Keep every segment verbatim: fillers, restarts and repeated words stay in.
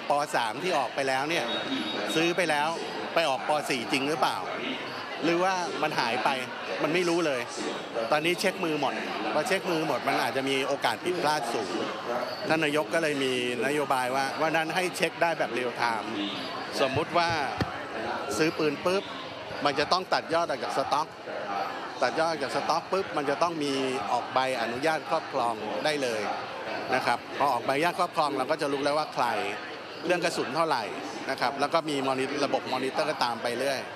ป สาม ที่ออกไปแล้วเนี่ยซื้อไปแล้วไปออกป สี่ จริงหรือเปล่าหรือว่ามันหายไปมันไม่รู้เลยตอนนี้เช็คมือหมดพอเช็คมือหมดมันอาจจะมีโอกาสผิดพลาดสูงท่านนายกก็เลยมีนโยบายว่าว่านั้นให้เช็คได้แบบเรียลไทม์สมมุติว่าซื้อปืนปุ๊บมันจะต้องตัดยอดออกจากสต็อกตัดยอดจากสต็อกปุ๊บมันจะต้องมีออกใบอนุญาตครอบครองได้เลยนะครับพอออกใบอนุญาตครอบครองเราก็จะรู้แล้วว่าใครเรื่องกระสุนเท่าไหร่นะครับแล้วก็มีระบบมอนิเตอร์ตามไปเรื่อย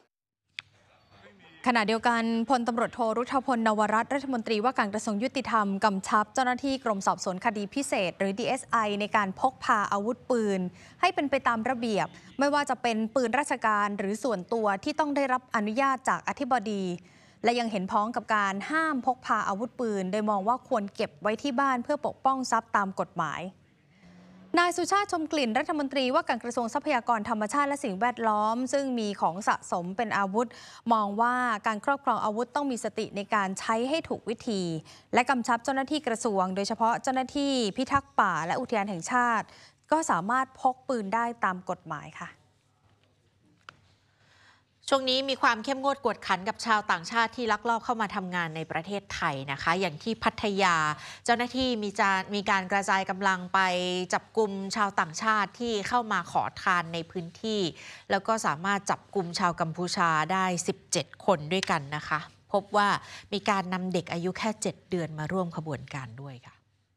ขณะเดียวกันพลตำรวจโทรุธพลนวรัตน์รัฐมนตรีว่าการกระทรวงยุติธรรมกำชับเจ้าหน้าที่กรมสอบสวนคดีพิเศษหรือ ดี เอส ไอ ในการพกพาอาวุธปืนให้เป็นไปตามระเบียบไม่ว่าจะเป็นปืนราชการหรือส่วนตัวที่ต้องได้รับอนุญาตจากอธิบดีและยังเห็นพ้องกับการห้ามพกพาอาวุธปืนโดยมองว่าควรเก็บไว้ที่บ้านเพื่อปกป้องทรัพย์ตามกฎหมายนายสุชาติชมกลิ่นรัฐมนตรีว่าการกระทรวงทรัพยากรธรรมชาติและสิ่งแวดล้อมซึ่งมีของสะสมเป็นอาวุธมองว่าการครอบครองอาวุธต้องมีสติในการใช้ให้ถูกวิธีและกำชับเจ้าหน้าที่กระทรวงโดยเฉพาะเจ้าหน้าที่พิทักษ์ป่าและอุทยานแห่งชาติก็สามารถพกปืนได้ตามกฎหมายค่ะช่วงนี้มีความเข้มงวดกวดขันกับชาวต่างชาติที่ลักลอบเข้ามาทำงานในประเทศไทยนะคะอย่างที่พัทยาเจ้าหน้าที่มีการมีการกระจายกำลังไปจับกลุ่มชาวต่างชาติที่เข้ามาขอทานในพื้นที่แล้วก็สามารถจับกลุ่มชาวกัมพูชาได้สิบเจ็ดคนด้วยกันนะคะพบว่ามีการนำเด็กอายุแค่เจ็ดเดือนมาร่วมขบวนการด้วยค่ะ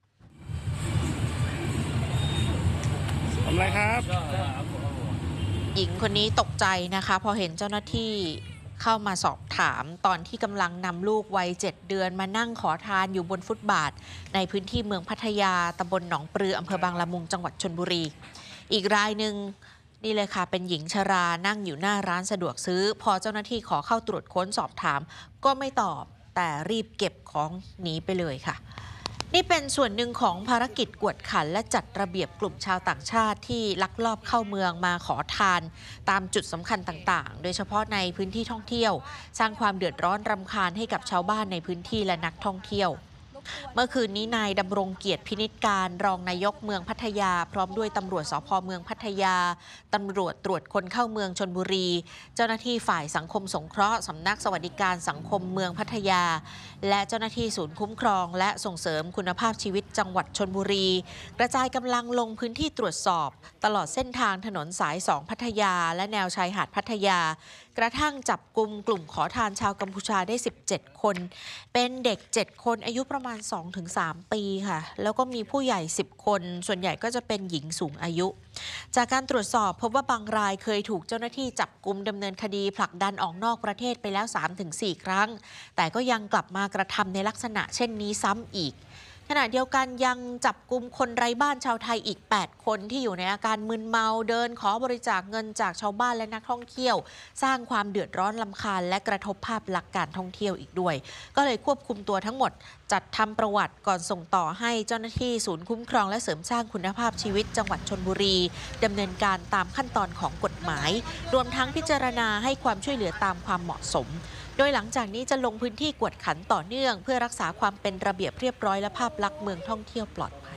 ทำไรครับหญิงคนนี้ตกใจนะคะพอเห็นเจ้าหน้าที่เข้ามาสอบถามตอนที่กำลังนำลูกวัยเจ็ดเดือนมานั่งขอทานอยู่บนฟุตบาทในพื้นที่เมืองพัทยาตำบลหนองปลืออำเภอบางละมุงจังหวัดชลบุรีอีกรายหนึ่งนี่เลยค่ะเป็นหญิงชรานั่งอยู่หน้าร้านสะดวกซื้อพอเจ้าหน้าที่ขอเข้าตรวจค้นสอบถามก็ไม่ตอบแต่รีบเก็บของหนีไปเลยค่ะนี่เป็นส่วนหนึ่งของภารกิจกวดขันและจัดระเบียบกลุ่มชาวต่างชาติที่ลักลอบเข้าเมืองมาขอทานตามจุดสำคัญต่างๆโดยเฉพาะในพื้นที่ท่องเที่ยวสร้างความเดือดร้อนรำคาญให้กับชาวบ้านในพื้นที่และนักท่องเที่ยวเมื่อคืนนี้นายดำรงเกียรติพินิจการรองนายกเมืองพัทยาพร้อมด้วยตำรวจสภ.เมืองพัทยาตำรวจตรวจคนเข้าเมืองชลบุรีเจ้าหน้าที่ฝ่ายสังคมสงเคราะห์สำนักสวัสดิการสังคมเมืองพัทยาและเจ้าหน้าที่ศูนย์คุ้มครองและส่งเสริมคุณภาพชีวิตจังหวัดชลบุรีกระจายกำลังลงพื้นที่ตรวจสอบตลอดเส้นทางถนนสายสองพัทยาและแนวชายหาดพัทยากระทั่งจับกลุ่มกลุ่มขอทานชาวกัมพูชาได้สิบเจ็ดคนเป็นเด็กเจ็ดคนอายุประมาณ สองถึงสาม ปีค่ะแล้วก็มีผู้ใหญ่สิบคนส่วนใหญ่ก็จะเป็นหญิงสูงอายุจากการตรวจสอบพบว่าบางรายเคยถูกเจ้าหน้าที่จับกุมดำเนินคดีผลักดันออกนอกประเทศไปแล้ว สามถึงสี่ ครั้งแต่ก็ยังกลับมากระทำในลักษณะเช่นนี้ซ้ำอีกขณะเดียวกันยังจับกุมคนไร้บ้านชาวไทยอีกแปดคนที่อยู่ในอาการมึนเมาเดินขอบริจาคเงินจากชาวบ้านและนักท่องเที่ยวสร้างความเดือดร้อนรำคาญและกระทบภาพลักษณ์การท่องเที่ยวอีกด้วยก็เลยควบคุมตัวทั้งหมดจัดทำประวัติก่อนส่งต่อให้เจ้าหน้าที่ศูนย์คุ้มครองและเสริมสร้างคุณภาพชีวิตจังหวัดชลบุรีดำเนินการตามขั้นตอนของกฎหมายรวมทั้งพิจารณาให้ความช่วยเหลือตามความเหมาะสมโดยหลังจากนี้จะลงพื้นที่กวดขันต่อเนื่องเพื่อรักษาความเป็นระเบียบเรียบร้อยและภาพลักษณ์เมืองท่องเที่ยวปลอดภัย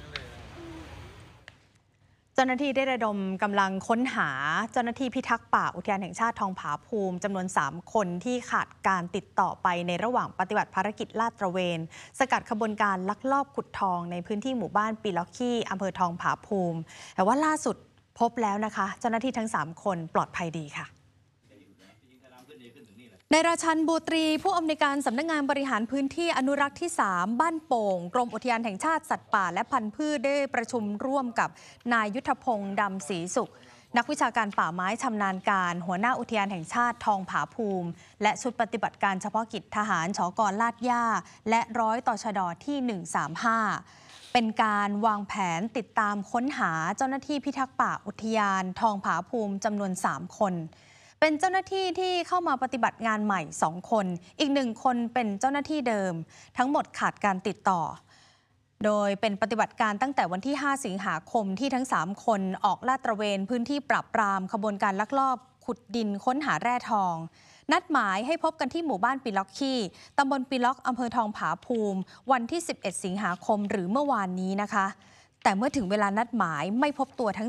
เจ้าหน้าที่ได้ระดมกำลังค้นหาเจ้าหน้าที่พิทักษ์ป่าอุทยานแห่งชาติทองผาภูมิจำนวนสามคนที่ขาดการติดต่อไปในระหว่างปฏิบัติภารกิจลาดตระเวนสกัดขบวนการลักลอบขุดทองในพื้นที่หมู่บ้านปีล็อกขี้อำเภอทองผาภูมิแต่ว่าล่าสุดพบแล้วนะคะเจ้าหน้าที่ทั้งสามคนปลอดภัยดีค่ะนายราชันบูตรีผู้อำนวยการสำนักงานบริหารพื้นที่อนุรักษ์ที่สามบ้านโป่งกรมอุทยานแห่งชาติสัตว์ป่าและพันธุ์พืชได้ประชุมร่วมกับนายยุทธพงษ์ดำศรีสุขนักวิชาการป่าไม้ชำนาญการหัวหน้าอุทยานแห่งชาติทองผาภูมิและชุดปฏิบัติการเฉพาะกิจทหารชก.ลาดย่าและร้อยตชด.ที่หนึ่งสามห้าเป็นการวางแผนติดตามค้นหาเจ้าหน้าที่พิทักษ์ป่าอุทยานทองผาภูมิจำนวนสามคนเป็นเจ้าหน้าที่ที่เข้ามาปฏิบัติงานใหม่สองคนอีกหนึ่งคนเป็นเจ้าหน้าที่เดิมทั้งหมดขาดการติดต่อโดยเป็นปฏิบัติการตั้งแต่วันที่ห้าสิงหาคมที่ทั้งสามคนออกลาดตระเวนพื้นที่ปราบปรามขบวนการลักลอบขุดดินค้นหาแร่ทองนัดหมายให้พบกันที่หมู่บ้านปีล็อกขี้ตำบลปีล็อกอำเภอทองผาภูมิวันที่สิบเอ็ดสิงหาคมหรือเมื่อวานนี้นะคะแต่เมื่อถึงเวลานัดหมายไม่พบตัวทั้ง